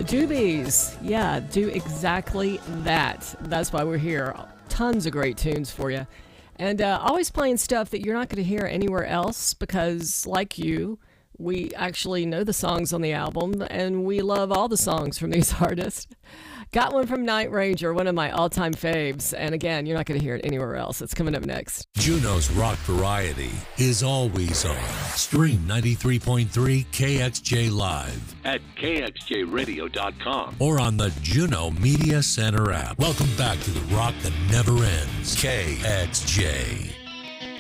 The Doobies, yeah, do exactly that. That's why we're here. Tons of great tunes for you. And always playing stuff that you're not going to hear anywhere else because, like you, we actually know the songs on the album and we love all the songs from these artists. Got one from Night Ranger, one of my all-time faves. And again, you're not going to hear it anywhere else. It's coming up next. Juno's Rock Variety is always on. Stream 93.3 KXJ Live at kxjradio.com or on the Juno Media Center app. Welcome back to the rock that never ends. KXJ.